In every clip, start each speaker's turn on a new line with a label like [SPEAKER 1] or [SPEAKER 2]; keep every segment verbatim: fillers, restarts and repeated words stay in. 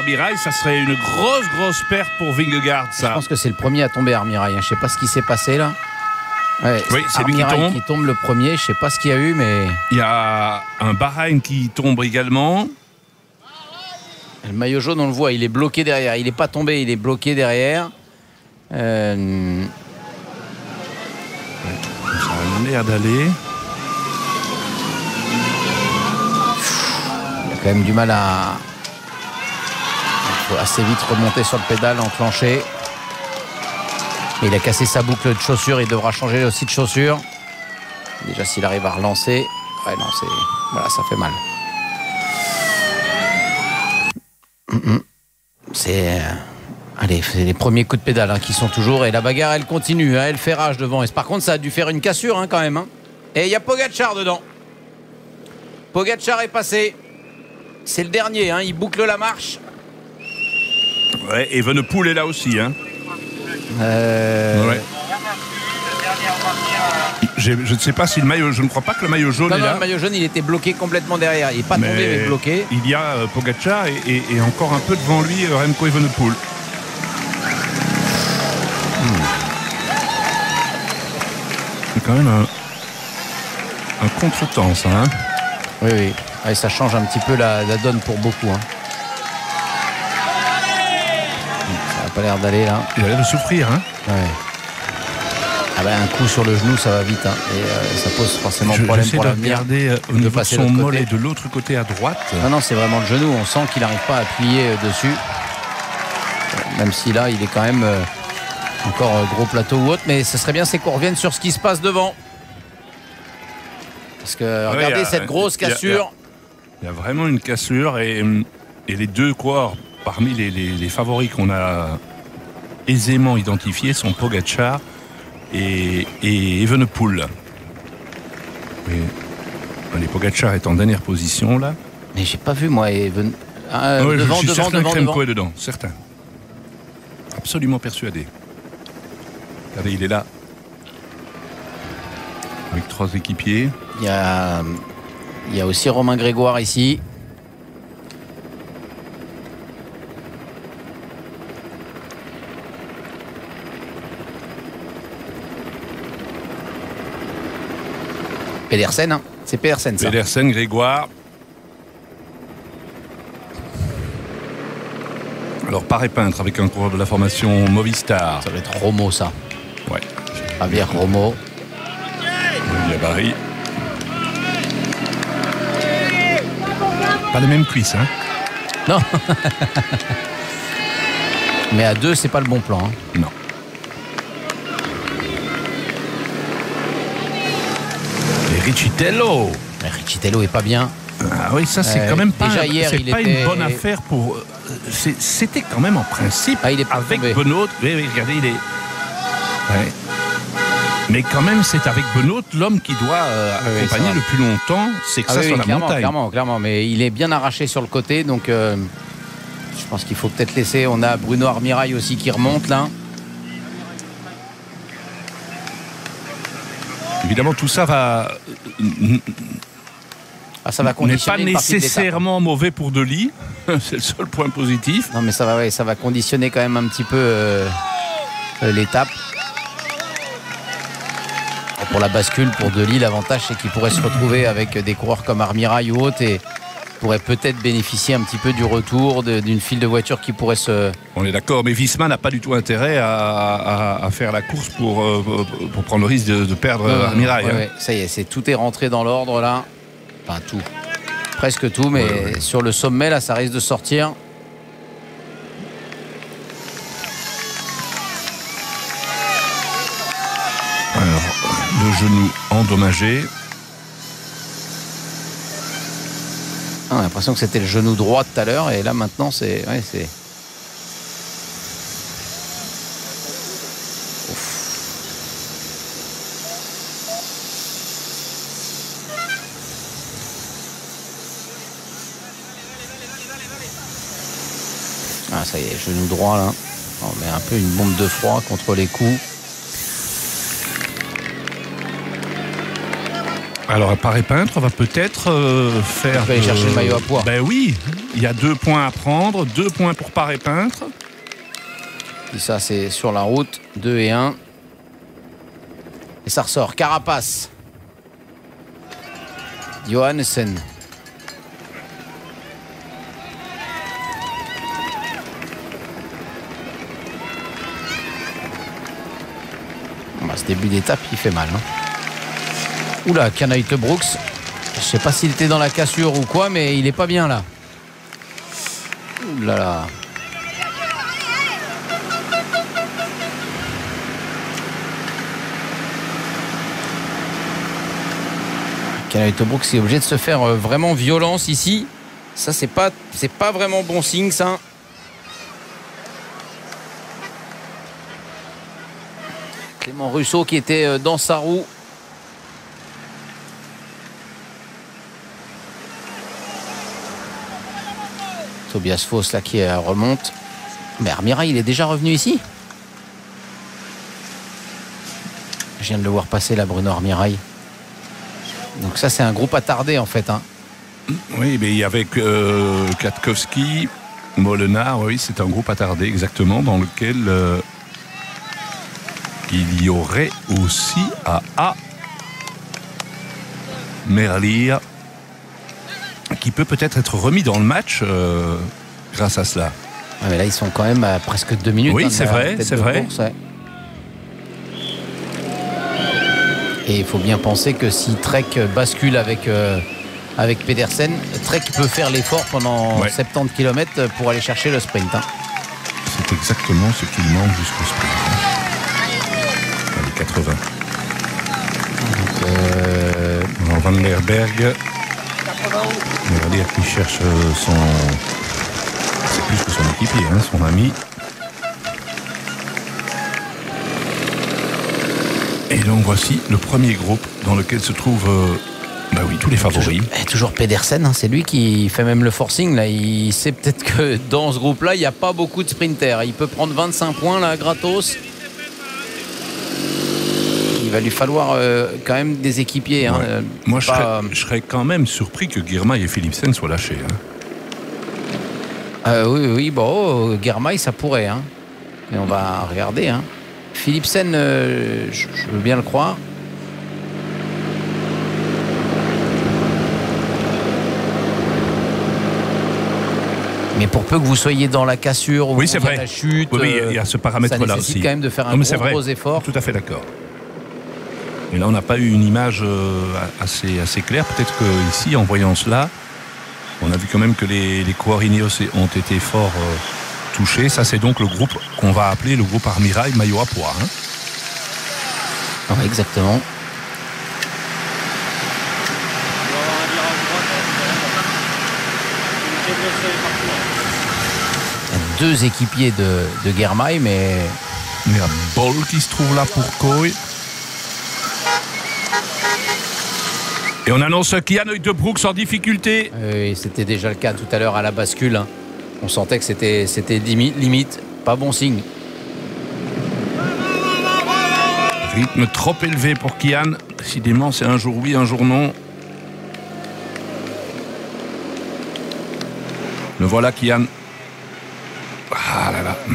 [SPEAKER 1] Armirail, ça serait une grosse, grosse perte pour Vingegaard, ça.
[SPEAKER 2] Je pense que c'est le premier à tomber, Armirail. Je ne sais pas ce qui s'est passé là. Ouais,
[SPEAKER 1] oui, c'est lui qui tombe.
[SPEAKER 2] qui tombe le premier. Je ne sais pas ce qu'il y a eu, mais...
[SPEAKER 1] Il y a un Bahreïn qui tombe également.
[SPEAKER 2] Le maillot jaune, on le voit, il est bloqué derrière. Il n'est pas tombé, il est bloqué derrière. Euh...
[SPEAKER 1] Ça a l'air d'aller.
[SPEAKER 2] Il a quand même du mal à... Il faut assez vite remonter sur le pédale, enclencher. Mais il a cassé sa boucle de chaussure, il devra changer aussi de chaussure. Déjà, s'il arrive à relancer... Ouais, non, c'est... Voilà, ça fait mal. C'est... Allez, c'est les premiers coups de pédale hein, qui sont toujours... Et la bagarre, elle continue, hein, elle fait rage devant. Et par contre, ça a dû faire une cassure hein, quand même. Hein. Et il y a Pogacar dedans. Pogacar est passé. C'est le dernier, hein, il boucle la marche.
[SPEAKER 1] Ouais, et Evenepoel est là aussi. Hein.
[SPEAKER 2] Euh...
[SPEAKER 1] Ouais. Je ne sais pas si le maillot... Je ne crois pas que le maillot jaune
[SPEAKER 2] non,
[SPEAKER 1] est
[SPEAKER 2] non,
[SPEAKER 1] là.
[SPEAKER 2] Le maillot jaune, il était bloqué complètement derrière. Il n'est pas
[SPEAKER 1] mais
[SPEAKER 2] tombé, mais bloqué.
[SPEAKER 1] Il y a euh, Pogacar et, et, et encore un peu devant lui euh, Remco Evenepoel. Hmm. C'est quand même un, un contre-temps, ça. Hein.
[SPEAKER 2] Oui, oui. Ouais, ça change un petit peu la, la donne pour beaucoup. Hein. Ça n'a pas l'air d'aller là.
[SPEAKER 1] Il a l'air de souffrir. Hein.
[SPEAKER 2] Ouais. Ah ben, un coup sur le genou, ça va vite. Hein. Et euh, ça pose forcément
[SPEAKER 1] je,
[SPEAKER 2] problème
[SPEAKER 1] pour
[SPEAKER 2] l'avenir.
[SPEAKER 1] Je vais regarder euh, au
[SPEAKER 2] de
[SPEAKER 1] niveau de son mollet de l'autre côté à droite.
[SPEAKER 2] Non, non, c'est vraiment le genou. On sent qu'il n'arrive pas à appuyer euh, dessus. Même si là, il est quand même euh, encore euh, gros plateau ou autre. Mais ce serait bien, c'est qu'on revienne sur ce qui se passe devant. Parce que regardez ouais, a, cette grosse cassure.
[SPEAKER 1] Il y, y, y a vraiment une cassure. Et, et les deux coureurs, parmi les, les, les favoris qu'on a aisément identifiés, sont Pogacar et, et Evenepoel. Les Pogacar est en dernière position là.
[SPEAKER 2] Mais j'ai pas vu moi Even... ah,
[SPEAKER 1] ouais,
[SPEAKER 2] devant,
[SPEAKER 1] je suis
[SPEAKER 2] devant,
[SPEAKER 1] certain
[SPEAKER 2] devant,
[SPEAKER 1] que Remco
[SPEAKER 2] devant.
[SPEAKER 1] est dedans, certain. Absolument persuadé. Regardez, il est là. Avec trois équipiers.
[SPEAKER 2] Il y a, il y a aussi Romain Grégoire ici. Pedersen, hein. C'est Pedersen ça.
[SPEAKER 1] Pedersen, Grégoire. Alors Paré peintre avec un coureur de la formation Movistar.
[SPEAKER 2] Ça va être Romo ça.
[SPEAKER 1] Ouais.
[SPEAKER 2] Javier Romo.
[SPEAKER 1] Il y a Barry. Pas les mêmes cuisses, hein.
[SPEAKER 2] Non. Mais à deux, c'est pas le bon plan. Hein.
[SPEAKER 1] Non. Riccitello.
[SPEAKER 2] Riccitello est pas bien.
[SPEAKER 1] Ah oui, ça c'est euh, quand même pas,
[SPEAKER 2] déjà hier,
[SPEAKER 1] c'est
[SPEAKER 2] il
[SPEAKER 1] pas
[SPEAKER 2] était...
[SPEAKER 1] une bonne affaire pour. C'était quand même en principe
[SPEAKER 2] ah, il est
[SPEAKER 1] avec
[SPEAKER 2] tombé.
[SPEAKER 1] Benoît. Oui, oui, regardez, il est. Ouais. Mais quand même, c'est avec Benoît l'homme qui doit euh, oui, accompagner le plus longtemps. C'est que ah, ça
[SPEAKER 2] oui,
[SPEAKER 1] sur
[SPEAKER 2] oui,
[SPEAKER 1] la
[SPEAKER 2] clairement,
[SPEAKER 1] montagne.
[SPEAKER 2] Clairement, clairement. Mais il est bien arraché sur le côté, donc euh, je pense qu'il faut peut-être laisser. On a Bruno Armirail aussi qui remonte là.
[SPEAKER 1] Évidemment, tout ça va.
[SPEAKER 2] Ah, ça va conditionner
[SPEAKER 1] n'est pas nécessairement mauvais pour Dely. C'est le seul point positif.
[SPEAKER 2] Non, mais ça va, ouais, ça va conditionner quand même un petit peu euh, euh, l'étape. Et pour la bascule, pour Dely, l'avantage c'est qu'il pourrait se retrouver avec des coureurs comme Armirail ou autre et pourrait peut-être bénéficier un petit peu du retour d'une file de voitures qui pourrait se...
[SPEAKER 1] On est d'accord, mais Visma n'a pas du tout intérêt à, à, à faire la course pour, pour prendre le risque de, de perdre non, Armirail.
[SPEAKER 2] Ouais,
[SPEAKER 1] hein.
[SPEAKER 2] ouais, ça y est, c'est, tout est rentré dans l'ordre là. Enfin tout. Presque tout, mais ouais, ouais. Sur le sommet là, ça risque de sortir.
[SPEAKER 1] Alors, le genou endommagé.
[SPEAKER 2] Ah, on a l'impression que c'était le genou droit tout à l'heure et là maintenant c'est... Ouais, c'est... Ah ça y est, genou droit là. On met un peu une bombe de froid contre les coups.
[SPEAKER 1] Ah, Alors, Paré Peintre va peut-être euh, faire.
[SPEAKER 2] Je vais aller
[SPEAKER 1] de...
[SPEAKER 2] chercher le maillot à pois.
[SPEAKER 1] Ben oui, il y a deux points à prendre, deux points pour Paré Peintre.
[SPEAKER 2] Et ça, c'est sur la route, deux et un. Et ça ressort. Carapace. Johannessen. Bah, ce début d'étape, il fait mal. Hein. Oula, Kanaïte Brooks. Je sais pas s'il était dans la cassure ou quoi, mais il est pas bien là. Oula là. Kanaïte Brooks est obligé de se faire vraiment violence ici. Ça, c'est pas, c'est pas vraiment bon signe, ça. Clément Russo qui était dans sa roue. Tobias Foss là qui remonte. Mais Armirail, il est déjà revenu ici. Je viens de le voir passer là, Bruno Armirail. Donc ça, c'est un groupe attardé en fait. Hein.
[SPEAKER 1] Oui, mais il y avait euh, Katkowski, Molenaar, oui, c'est un groupe attardé exactement dans lequel euh, il y aurait aussi à A. Merlier qui peut peut-être être remis dans le match euh, grâce à cela.
[SPEAKER 2] Ouais, mais là, ils sont quand même à presque deux minutes.
[SPEAKER 1] Oui,
[SPEAKER 2] hein,
[SPEAKER 1] c'est vrai, c'est vrai.
[SPEAKER 2] Course, ouais. Et il faut bien penser que si Trek bascule avec, euh, avec Pedersen, Trek peut faire l'effort pendant ouais. soixante-dix kilomètres pour aller chercher le sprint. Hein.
[SPEAKER 1] C'est exactement ce qu'il manque jusqu'au sprint. Hein. Allez, quatre-vingts. Donc, euh... Alors, Van Lerberg. Regardez qui cherche son. C'est plus que son équipier, hein, son ami. Et donc voici le premier groupe dans lequel se trouvent euh, bah oui, tous les favoris.
[SPEAKER 2] Toujours, eh, toujours Pedersen, hein, c'est lui qui fait même le forcing. Là. Il sait peut-être que dans ce groupe-là, il n'y a pas beaucoup de sprinters. Il peut prendre vingt-cinq points là, gratos. Il va lui falloir euh, quand même des équipiers. Hein,
[SPEAKER 1] ouais.
[SPEAKER 2] euh,
[SPEAKER 1] Moi, je,
[SPEAKER 2] pas,
[SPEAKER 1] serais, je serais quand même surpris que Girmay et Philipsen soient lâchés. Hein.
[SPEAKER 2] Euh, oui, oui, bon, oh, Girmay, ça pourrait. Hein. Mais on va regarder. Hein. Philipsen, euh, je, je veux bien le croire. Mais pour peu que vous soyez dans la cassure ou
[SPEAKER 1] oui, c'est vrai.
[SPEAKER 2] la chute,
[SPEAKER 1] oui, oui, il y a ce paramètre-là aussi.
[SPEAKER 2] Ça nécessite quand même de faire un
[SPEAKER 1] non,
[SPEAKER 2] gros, gros effort.
[SPEAKER 1] Tout à fait d'accord. Et là, on n'a pas eu une image assez, assez claire. Peut-être qu'ici, en voyant cela, on a vu quand même que les, les coureurs Ineos ont été fort euh, touchés. Ça, c'est donc le groupe qu'on va appeler le groupe Armirail maillot à pois. Hein.
[SPEAKER 2] Oui, exactement. Il y a deux équipiers de, de Girmay, mais...
[SPEAKER 1] Il y a Boll qui se trouve là pour Kooi. Et on annonce Kanaïte Brooks en difficulté.
[SPEAKER 2] Oui, c'était déjà le cas tout à l'heure à la bascule. Hein. On sentait que c'était, c'était limite, limite, pas bon signe.
[SPEAKER 1] Rythme trop élevé pour Kian. Décidément, c'est un jour oui, un jour non. Le voilà, Kian. Ah là là.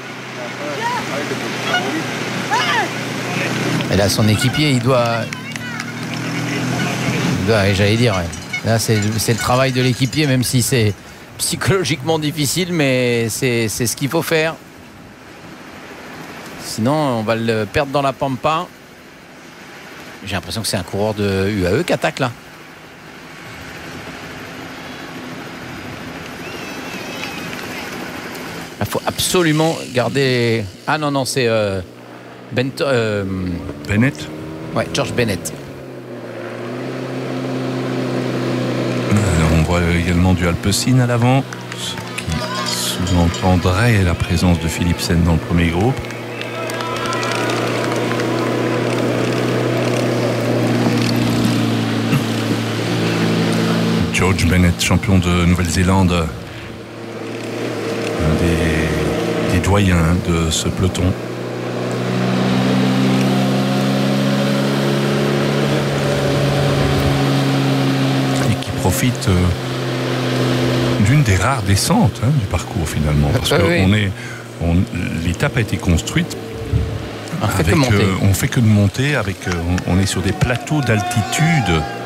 [SPEAKER 2] Et là, son équipier, il doit... Il doit, j'allais dire, ouais. Là, c'est, c'est le travail de l'équipier, même si c'est psychologiquement difficile, mais c'est, c'est ce qu'il faut faire. Sinon, on va le perdre dans la pampa. J'ai l'impression que c'est un coureur de U A E qui attaque, là. Il faut absolument garder... Ah non, non, c'est... Euh, Bento, euh...
[SPEAKER 1] Bennett.
[SPEAKER 2] Ouais, George Bennett.
[SPEAKER 1] Alors, on voit également du Alpecin à l'avant, ce qui sous-entendrait la présence de Philipsen dans le premier groupe. George Bennett, champion de Nouvelle-Zélande, un des, des doyens de ce peloton. profite euh, d'une des rares descentes hein, du parcours finalement, parce que
[SPEAKER 2] oui.
[SPEAKER 1] on est, on, l'étape a été construite.
[SPEAKER 2] On fait
[SPEAKER 1] avec,
[SPEAKER 2] que monter.
[SPEAKER 1] Euh, on fait que de monter. Avec, euh, on, on est sur des plateaux d'altitude